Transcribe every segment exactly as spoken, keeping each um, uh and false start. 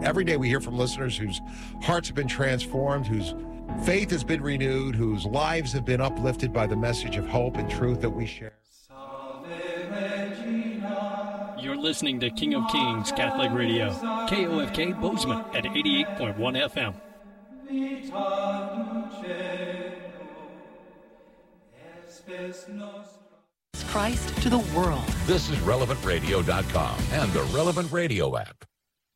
every day we hear from listeners whose hearts have been transformed, whose faith has been renewed, whose lives have been uplifted by the message of hope and truth that we share. You're listening to King of Kings Catholic Radio, K O F K Bozeman at eighty-eight point one F M. Christ to the world. This is relevant radio dot com and the Relevant Radio app.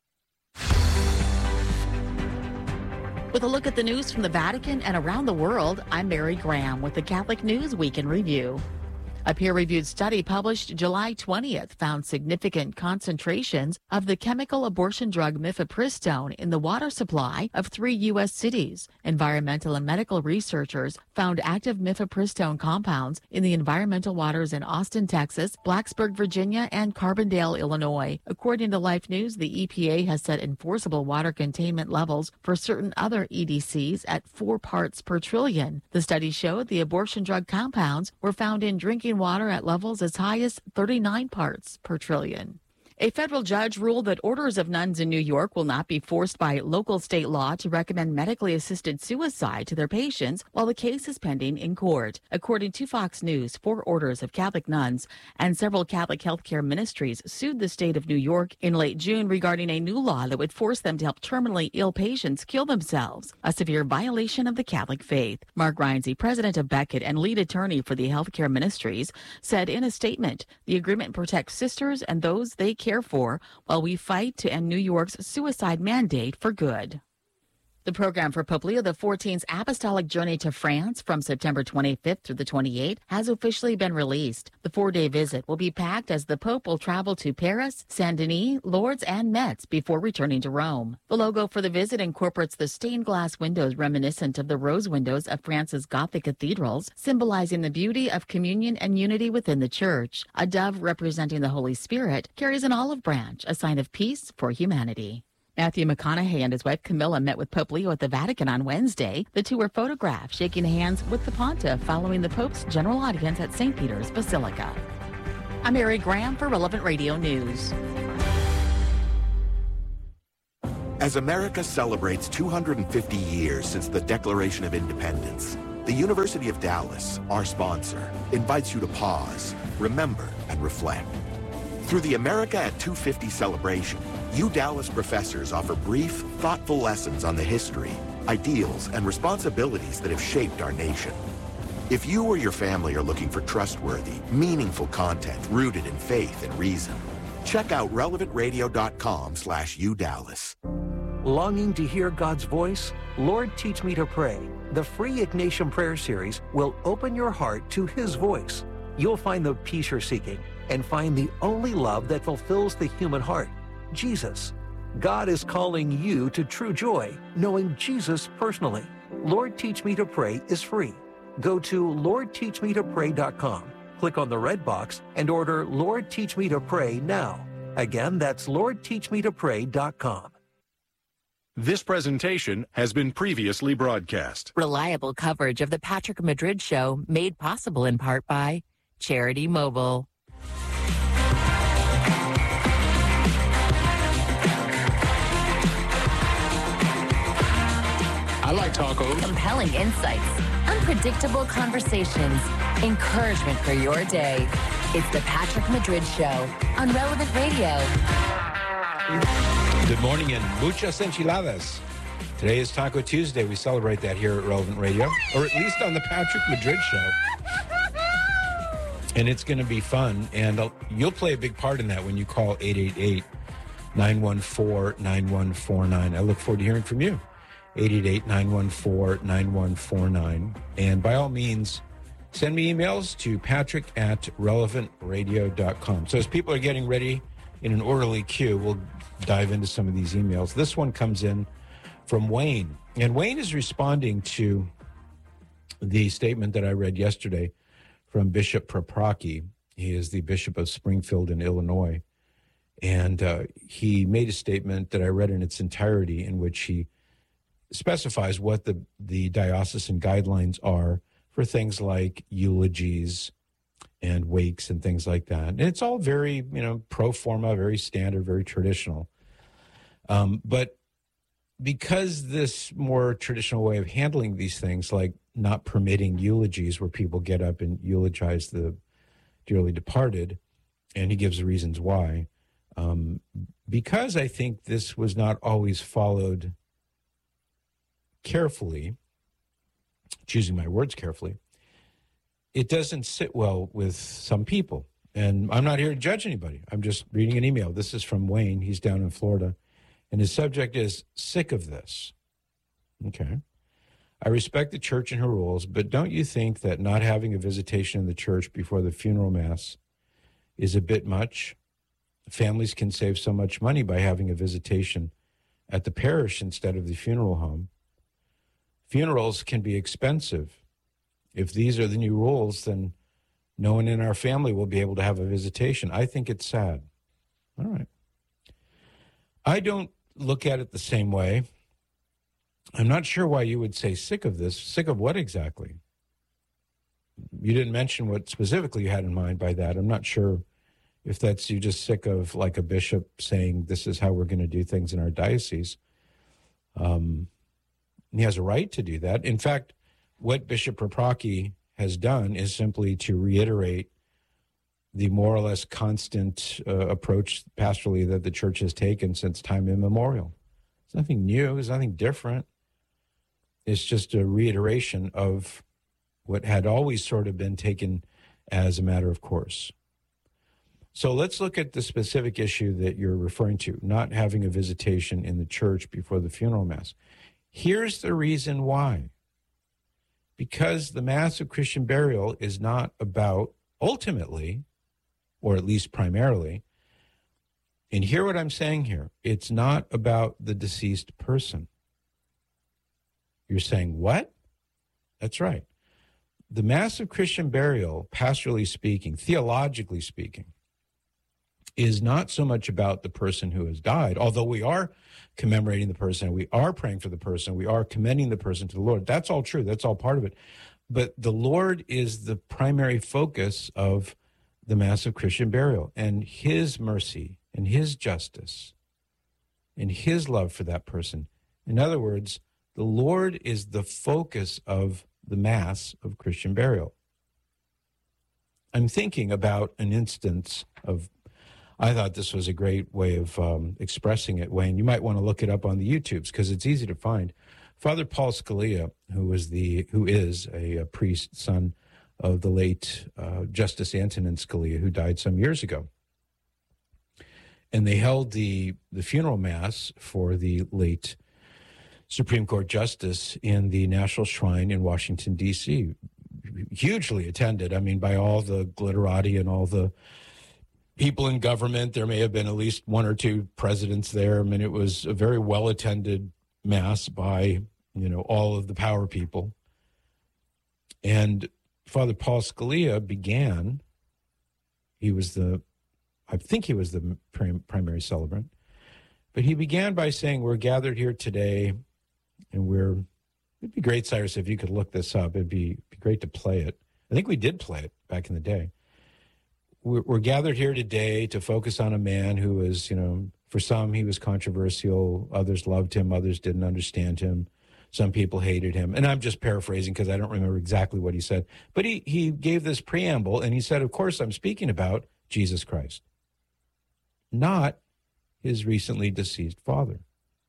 With a look at the news from the Vatican and around the world, I'm Mary Graham with the Catholic News Week in Review. A peer-reviewed study published July twentieth found significant concentrations of the chemical abortion drug mifepristone in the water supply of three U S cities. Environmental and medical researchers found active mifepristone compounds in the environmental waters in Austin, Texas, Blacksburg, Virginia, and Carbondale, Illinois. According to Life News, the E P A has set enforceable water containment levels for certain other E D Cs at four parts per trillion. The study showed the abortion drug compounds were found in drinking water at levels as high as thirty-nine parts per trillion. A federal judge ruled that orders of nuns in New York will not be forced by local state law to recommend medically assisted suicide to their patients while the case is pending in court. According to Fox News, four orders of Catholic nuns and several Catholic healthcare ministries sued the state of New York in late June regarding a new law that would force them to help terminally ill patients kill themselves, a severe violation of the Catholic faith. Mark Reinze, president of Beckett and lead attorney for the healthcare ministries, said in a statement, the agreement protects sisters and those they care for while we fight to end New York's suicide mandate for good. The program for Pope Leo the fourteenth's apostolic journey to France from September twenty-fifth through the twenty-eighth has officially been released. The four-day visit will be packed as the Pope will travel to Paris, Saint-Denis, Lourdes, and Metz before returning to Rome. The logo for the visit incorporates the stained glass windows reminiscent of the rose windows of France's Gothic cathedrals, symbolizing the beauty of communion and unity within the Church. A dove representing the Holy Spirit carries an olive branch, a sign of peace for humanity. Matthew McConaughey and his wife Camilla met with Pope Leo at the Vatican on Wednesday. The two were photographed shaking hands with the Pontiff following the Pope's general audience at Saint Peter's Basilica. I'm Mary Graham for Relevant Radio News. As America celebrates two hundred fifty years since the Declaration of Independence, the University of Dallas, our sponsor, invites you to pause, remember, and reflect. Through the America at two fifty celebration, U Dallas professors offer brief, thoughtful lessons on the history, ideals, and responsibilities that have shaped our nation. If you or your family are looking for trustworthy, meaningful content rooted in faith and reason, check out relevant radio dot com slash U Dallas. Longing to hear God's voice? Lord, Teach Me to Pray. The free Ignatian Prayer Series will open your heart to His voice. You'll find the peace you're seeking and find the only love that fulfills the human heart, Jesus. God is calling you to true joy, knowing Jesus personally. Lord Teach Me to Pray is free. Go to lord teach me to pray dot com, click on the red box, and order Lord Teach Me to Pray now. Again, that's lord teach me to pray dot com. This presentation has been previously broadcast. Reliable coverage of the Patrick Madrid Show made possible in part by Charity Mobile. I like tacos. Compelling insights, unpredictable conversations, encouragement for your day. It's the Patrick Madrid Show on Relevant Radio. Good morning and muchas enchiladas. Today is Taco Tuesday. We celebrate that here at Relevant Radio, or at least on the Patrick Madrid Show. And it's going to be fun, and I'll, you'll play a big part in that when you call eight eight eight, nine one four, nine one four nine. I look forward to hearing from you. eight eight eight, nine one four, nine one four nine. And by all means, send me emails to patrick at relevant radio dot com. So as people are getting ready in an orderly queue, we'll dive into some of these emails. This one comes in from Wayne. And Wayne is responding to the statement that I read yesterday from Bishop Paprocki. He is the Bishop of Springfield in Illinois. And uh, he made a statement that I read in its entirety in which he specifies what the, the diocesan guidelines are for things like eulogies and wakes and things like that. And it's all very, you know, pro forma, very standard, very traditional. Um, but because this more traditional way of handling these things, like not permitting eulogies where people get up and eulogize the dearly departed, and he gives the reasons why, um, because I think this was not always followed carefully, choosing my words carefully, it doesn't sit well with some people. And I'm not here to judge anybody. I'm just reading an email. This is from Wayne. He's down in Florida. And his subject is sick of this. Okay. I respect the church and her rules, but don't you think that not having a visitation in the church before the funeral mass is a bit much? Families can save so much money by having a visitation at the parish instead of the funeral home. Funerals can be expensive. If these are the new rules, then no one in our family will be able to have a visitation. I think it's sad. All right. I don't look at it the same way. I'm not sure why you would say sick of this. Sick of what exactly? You didn't mention what specifically you had in mind by that. I'm not sure if that's you just sick of like a bishop saying this is how we're going to do things in our diocese. Um, he has a right to do that. In fact, what Bishop Paprocki has done is simply to reiterate the more or less constant uh, approach pastorally that the church has taken since time immemorial. It's nothing new. It's nothing different. It's just a reiteration of what had always sort of been taken as a matter of course. So let's look at the specific issue that you're referring to, not having a visitation in the church before the funeral mass. Here's the reason why. Because the Mass of Christian burial is not about, ultimately, or at least primarily, and hear what I'm saying here, it's not about the deceased person. You're saying, what? That's right. The Mass of Christian burial, pastorally speaking, theologically speaking, is not so much about the person who has died, although we are commemorating the person, we are praying for the person, we are commending the person to the Lord. That's all true. That's all part of it. But the Lord is the primary focus of the Mass of Christian burial, and his mercy and his justice and his love for that person. In other words, the Lord is the focus of the Mass of Christian burial. I'm thinking about an instance of, I thought this was a great way of um, expressing it, Wayne. You might want to look it up on the YouTubes because it's easy to find. Father Paul Scalia, who was the who is a, a priest, son of the late uh, Justice Antonin Scalia, who died some years ago, and they held the the funeral mass for the late Supreme Court Justice in the National Shrine in Washington, D C Hugely attended. I mean, by all the glitterati and all the people in government. There may have been at least one or two presidents there. I mean, it was a very well-attended mass by, you know, all of the power people. And Father Paul Scalia began, he was the, I think he was the prim, primary celebrant, but he began by saying, we're gathered here today, and we're, it'd be great, Cyrus, if you could look this up. It'd be, be great to play it. I think we did play it back in the day. We're gathered here today to focus on a man who was, you know, for some he was controversial, others loved him, others didn't understand him, some people hated him. And I'm just paraphrasing because I don't remember exactly what he said. But he, he gave this preamble, and he said, of course, I'm speaking about Jesus Christ, not his recently deceased father.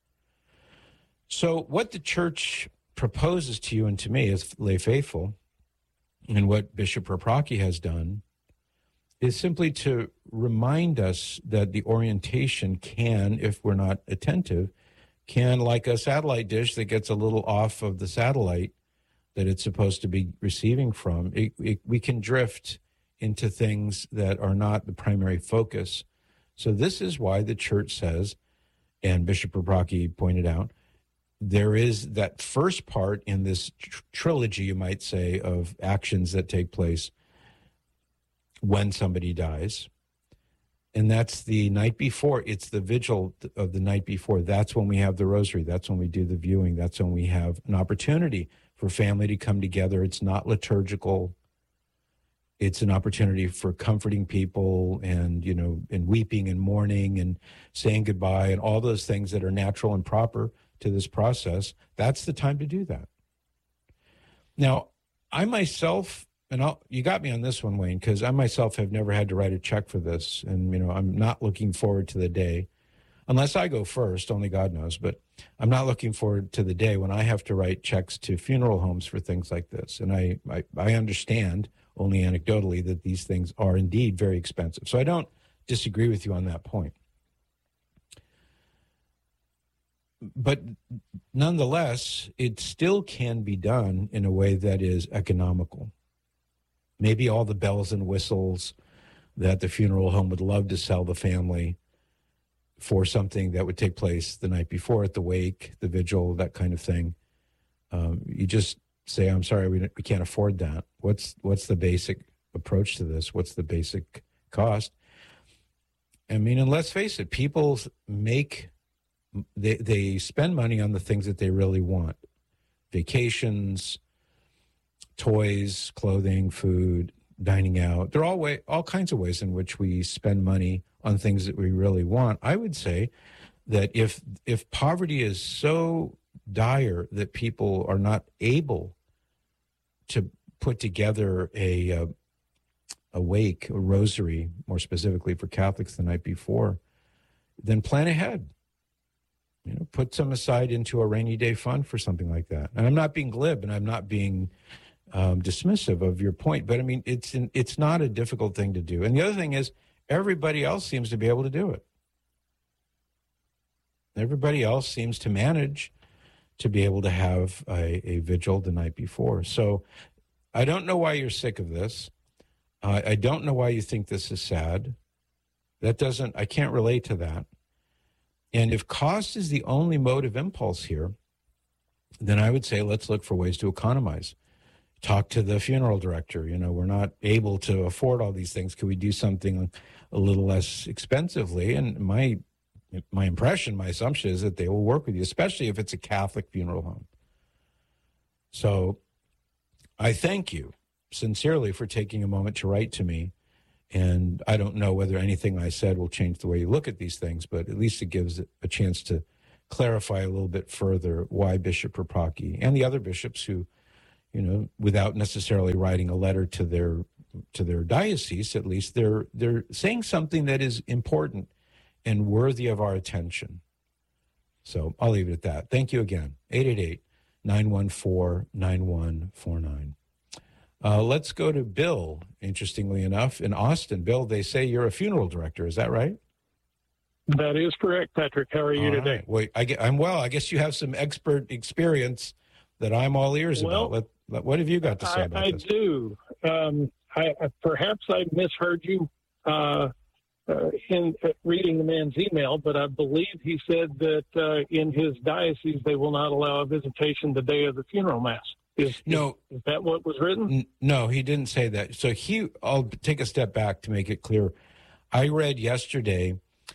So what the church proposes to you and to me as lay faithful, and what Bishop Paprocki has done, is simply to remind us that the orientation can, if we're not attentive, can, like a satellite dish that gets a little off of the satellite that it's supposed to be receiving from, it, it, we can drift into things that are not the primary focus. So this is why the church says, and Bishop Paprocki pointed out, there is that first part in this tr- trilogy, you might say, of actions that take place when somebody dies. And that's the night before. It's the vigil of the night before. That's when we have the rosary. That's when we do the viewing. That's when we have an opportunity for family to come together. It's not liturgical. It's an opportunity for comforting people and, you know, and weeping and mourning and saying goodbye and all those things that are natural and proper to this process, that's the time to do that. Now, I myself, and I'll, you got me on this one, Wayne, because I myself have never had to write a check for this. And, you know, I'm not looking forward to the day, unless I go first, only God knows, but I'm not looking forward to the day when I have to write checks to funeral homes for things like this. And I, I, I understand, only anecdotally, that these things are indeed very expensive. So I don't disagree with you on that point. But nonetheless, it still can be done in a way that is economical. Maybe all the bells and whistles that the funeral home would love to sell the family for something that would take place the night before at the wake, the vigil, that kind of thing. Um, you just say, I'm sorry, we, we can't afford that. What's what's the basic approach to this? What's the basic cost? I mean, and let's face it, people make, they, they spend money on the things that they really want. Vacations, toys, clothing, food, dining out. There are all, way, all kinds of ways in which we spend money on things that we really want. I would say that if if poverty is so dire that people are not able to put together a uh, a wake, a rosary, more specifically for Catholics the night before, then plan ahead. You know, put some aside into a rainy day fund for something like that. And I'm not being glib, and I'm not being um, dismissive of your point, but I mean, it's an, it's not a difficult thing to do. And the other thing is, everybody else seems to be able to do it. Everybody else seems to manage to be able to have a, a vigil the night before. So I don't know why you're sick of this. Uh, I don't know why you think this is sad. That doesn't, I can't relate to that. And if cost is the only motive impulse here, then I would say let's look for ways to economize. Talk to the funeral director. You know, we're not able to afford all these things. Could we do something a little less expensively? And my my impression, my assumption is that they will work with you, especially if it's a Catholic funeral home. So I thank you sincerely for taking a moment to write to me. And I don't know whether anything I said will change the way you look at these things, but at least it gives a chance to clarify a little bit further why Bishop Propaki and the other bishops who, you know, without necessarily writing a letter to their to their diocese, at least they're they're saying something that is important and worthy of our attention. So I'll leave it at that. Thank you again. eight eight eight, nine one four, nine one four nine. Uh, let's go to Bill, interestingly enough, in Austin. Bill, they say you're a funeral director. Is that right? That is correct, Patrick. How are you all today? Right. Well, I get, I'm well. I guess you have some expert experience that I'm all ears well, about. Let, let, what have you got to say I, about I this? I do. Um, I, I, perhaps I misheard you uh, uh, in uh, reading the man's email, but I believe he said that uh, in his diocese they will not allow a visitation the day of the funeral mass. Is, no, is, is that what was written? N- no, he didn't say that. So he, I'll take a step back to make it clear. I read yesterday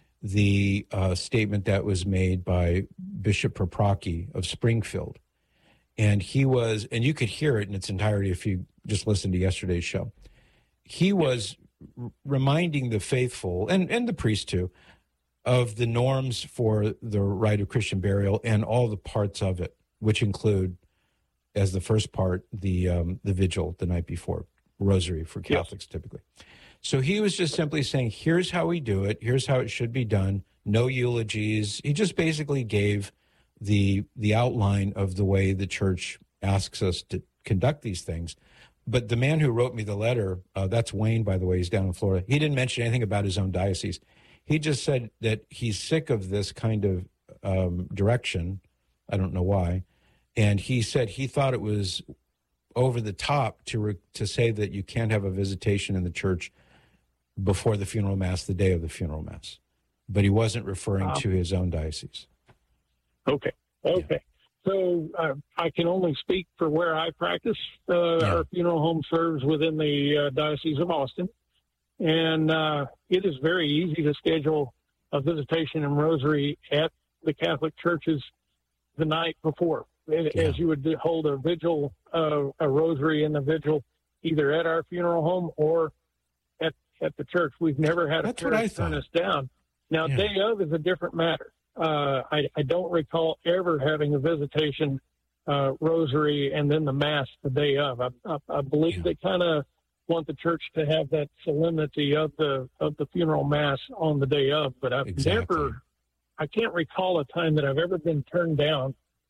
the uh, statement that was made by Bishop Propaki of Springfield. And he was, and you could hear it in its entirety if you just listened to yesterday's show. He was r- reminding the faithful, and, and the priest too, of the norms for the rite of Christian burial and all the parts of it, which include, as the first part, the um, the vigil the night before, rosary for Catholics yes. typically. So he was just simply saying, here's how we do it. Here's how it should be done. No eulogies. He just basically gave the the outline of the way the church asks us to conduct these things. But the man who wrote me the letter, uh, that's Wayne, by the way, he's down in Florida. He didn't mention anything about his own diocese. He just said that he's sick of this kind of um, direction. I don't know why. And he said he thought it was over the top to re- to say that you can't have a visitation in the church before the funeral mass, the day of the funeral mass. But he wasn't referring um, to his own diocese. Okay. Okay. Yeah. So uh, I can only speak for where I practice. Uh, yeah. Our funeral home serves within the uh, Diocese of Austin. And uh, it is very easy to schedule a visitation and rosary at the Catholic churches the night before. Yeah. As you would hold a vigil, uh, a rosary and a vigil, either at our funeral home or at, at the church. We've never had a That's church turn us down. Now, yeah. day of is a different matter. uh, I, I don't recall ever having a visitation uh, rosary and then the mass the day of. I, I, I believe yeah. they kind of want the church to have that solemnity of the of the funeral mass on the day of, but I've exactly. never, I can't recall a time that I've ever been turned down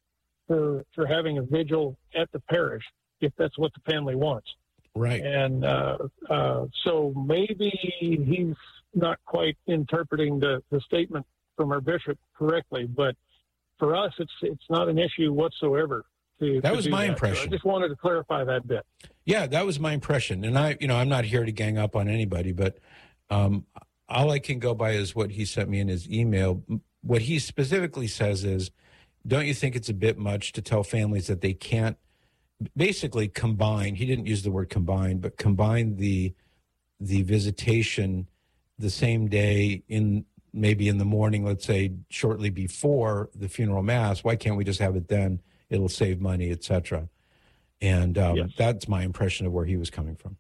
for for having a vigil at the parish if that's what the family wants. Right. And uh, uh, so maybe he's not quite interpreting the, the statement from our bishop correctly, but for us, it's it's not an issue whatsoever. To, that to was my that. impression. So I just wanted to clarify that bit. Yeah, that was my impression. And I, you know, I'm not here to gang up on anybody, but um, all I can go by is what he sent me in his email. What he specifically says is, don't you think it's a bit much to tell families that they can't basically combine, he didn't use the word combine, but combine the the visitation the same day in maybe in the morning, let's say shortly before the funeral mass? Why can't we just have it then? It'll save money, et cetera. And um, yes. that's my impression of where he was coming from.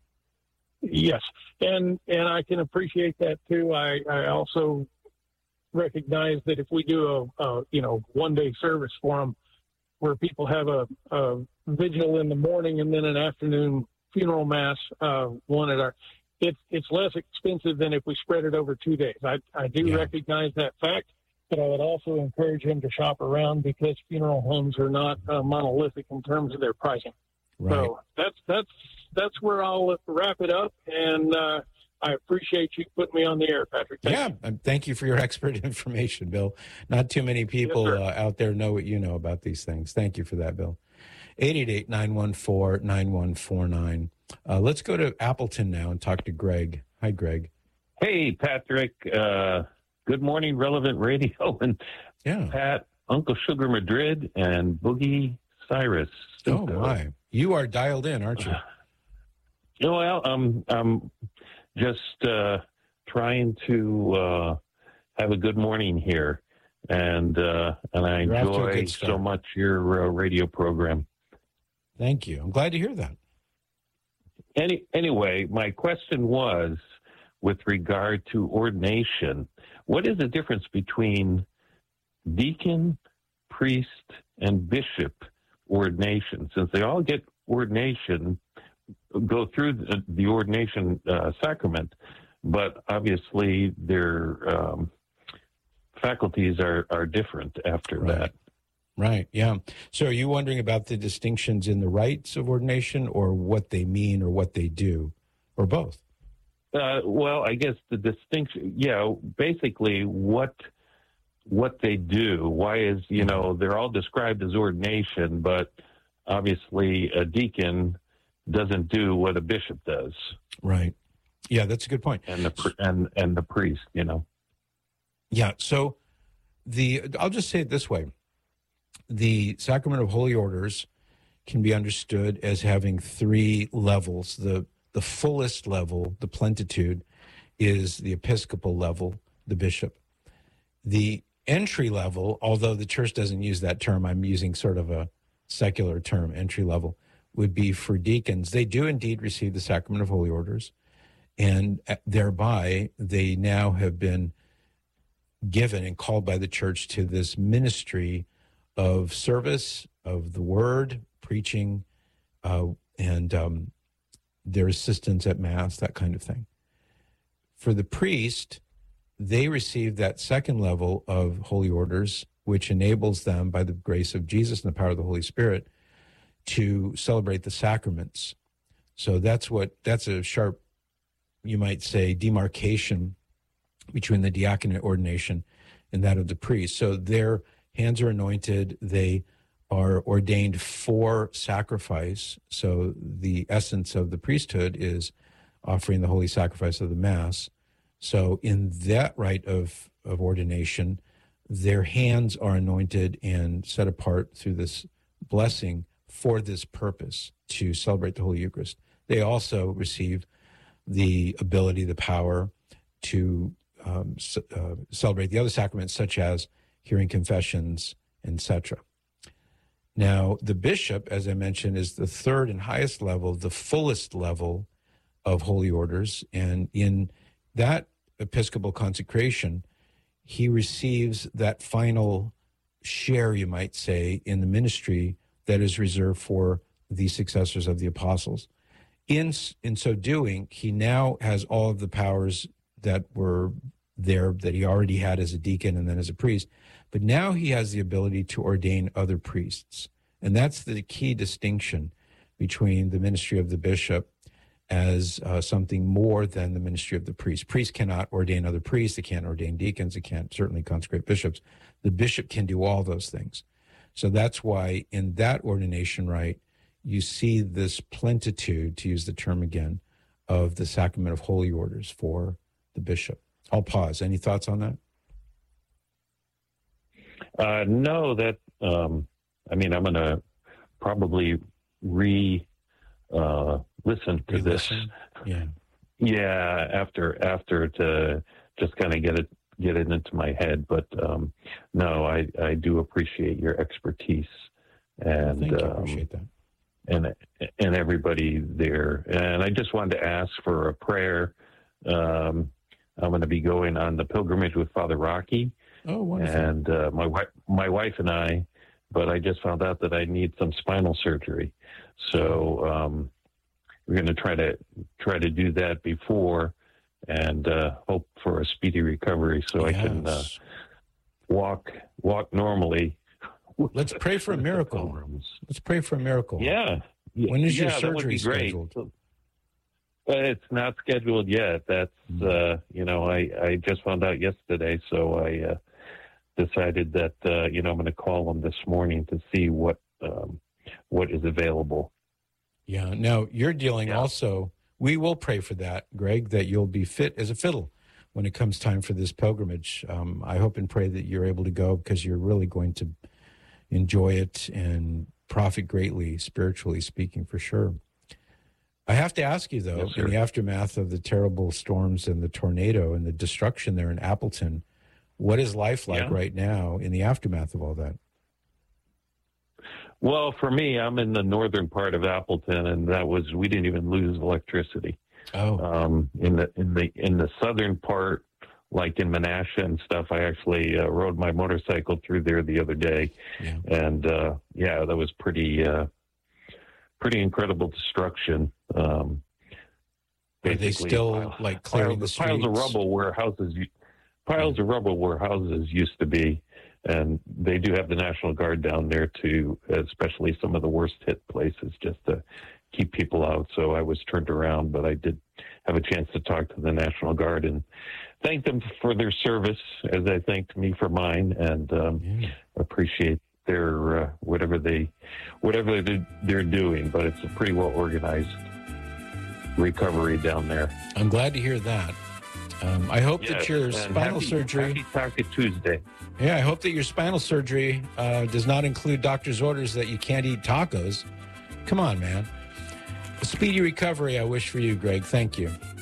Yes, and and I can appreciate that too. I, I also recognize that if we do a, a you know one day service for them, where people have a, a vigil in the morning and then an afternoon funeral mass, uh, one at our, it's it's less expensive than if we spread it over two days. I I do yeah. recognize that fact, but I would also encourage him to shop around because funeral homes are not uh, monolithic in terms of their pricing. Right. So that's that's that's where I'll wrap it up, and uh, I appreciate you putting me on the air, Patrick. Thank yeah, you. Thank you for your expert information, Bill. Not too many people yes, uh, out there know what you know about these things. Thank you for that, Bill. eight eight eight, nine one four, nine one four nine. Uh, let's go to Appleton now and talk to Greg. Hi, Greg. Hey, Patrick. Uh, good morning, Relevant Radio. And yeah. Pat, Uncle Sugar Madrid, and Boogie Cyrus. Oh, my. You are dialed in, aren't you? Uh, well, I'm, I'm just uh, trying to uh, have a good morning here. And uh, and I You're enjoy so much your uh, radio program. Thank you. I'm glad to hear that. Any anyway, my question was with regard to ordination. What is the difference between deacon, priest, and bishop ordination? Since they all get ordination, go through the, the ordination uh, sacrament, but obviously their um, faculties are, are different after right. that. Right, yeah. So are you wondering about the distinctions in the rites of ordination or what they mean or what they do, or both? Uh, well, I guess the distinction, yeah, basically what what they do. Why is, you know, they're all described as ordination, but obviously a deacon doesn't do what a bishop does. Right. Yeah, that's a good point. And the and and the priest, you know. Yeah, so the I'll just say it this way. The Sacrament of Holy Orders can be understood as having three levels. The the fullest level, the plenitude, is the episcopal level, the bishop. The entry level, although the church doesn't use that term, I'm using sort of a secular term, entry level, would be for deacons. They do indeed receive the Sacrament of Holy Orders, and thereby they now have been given and called by the church to this ministry of service, of the word, preaching, uh, and um, their assistance at Mass, that kind of thing. For the priest, they receive that second level of holy orders, which enables them, by the grace of Jesus and the power of the Holy Spirit, to celebrate the sacraments. So that's what that's a sharp, you might say, demarcation between the diaconate ordination and that of the priest. So their hands are anointed. They are ordained for sacrifice. So the essence of the priesthood is offering the holy sacrifice of the Mass. So in that rite of, of ordination, their hands are anointed and set apart through this blessing for this purpose, to celebrate the Holy Eucharist. They also receive the ability, the power to um, uh, celebrate the other sacraments, such as hearing confessions, et cetera. Now, the bishop, as I mentioned, is the third and highest level, the fullest level of holy orders. And in that episcopal consecration, he receives that final share, you might say, in the ministry that is reserved for the successors of the apostles. In, in so doing, he now has all of the powers that were there that he already had as a deacon and then as a priest. But now he has the ability to ordain other priests. And that's the key distinction between the ministry of the bishop as uh, something more than the ministry of the priest. Priests cannot ordain other priests. They can't ordain deacons. They can't certainly consecrate bishops. The bishop can do all those things. So that's why in that ordination rite, you see this plentitude, to use the term again, of the sacrament of holy orders for the bishop. I'll pause. Any thoughts on that? Uh, no, that, um, I mean, I'm going to probably re uh, listen to Re-listen? this. Yeah. Yeah. After, after to just kind of get it, get it into my head. But, um, no, I, I do appreciate your expertise and, Thank you. I um, appreciate that. and, and everybody there. And I just wanted to ask for a prayer. Um, I'm going to be going on the pilgrimage with Father Rocky. Oh, wonderful. And uh, my wife, my wife and I, but I just found out that I need some spinal surgery. So um, we're going to try to try to do that before, and uh, hope for a speedy recovery so Yes. I can uh, walk walk normally. Let's pray for a miracle. Let's pray for a miracle. Yeah. When is your Yeah, that would be surgery great. scheduled? But it's not scheduled yet. That's, uh, you know, I, I just found out yesterday, so I uh, decided that, uh, you know, I'm going to call them this morning to see what um, what is available. Yeah. Now, you're dealing Yeah. also, we will pray for that, Greg, that you'll be fit as a fiddle when it comes time for this pilgrimage. Um, I hope and pray that you're able to go because you're really going to enjoy it and profit greatly, spiritually speaking, for sure. I have to ask you, though, Yes, in the aftermath of the terrible storms and the tornado and the destruction there in Appleton, what is life like Yeah. right now in the aftermath of all that? Well, for me, I'm in the northern part of Appleton, and that was we didn't even lose electricity. Oh, Um, in the in the in the southern part, like in Menasha and stuff, I actually uh, rode my motorcycle through there the other day, yeah. and uh, yeah, that was pretty uh, pretty incredible destruction. Um, Are they basically still piles- like clearing the piles, streets? piles of rubble where houses u- piles of rubble where houses used to be, and they do have the National Guard down there to, especially some of the worst hit places, just to keep people out. So I was turned around, but I did have a chance to talk to the National Guard and thank them for their service, as they thanked me for mine, and um, Yeah. appreciate their uh, whatever they whatever they're, they're doing. But it's a pretty well organized recovery down there. I'm glad to hear that. Um, I hope that Yes, your and spinal happy, surgery... Happy Taco Tuesday. Yeah, I hope that your spinal surgery uh, does not include doctor's orders that you can't eat tacos. Come on, man. A speedy recovery I wish for you, Greg. Thank you.